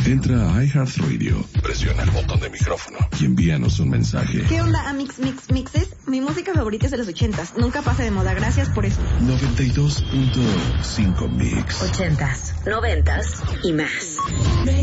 Entra a iHeartRadio, presiona el botón de micrófono y envíanos un mensaje. ¿Qué onda, Mixes? Mi música favorita es de los 80s. Nunca pasa de moda. Gracias por eso. 92.5 Mix. 80s, 90s y más.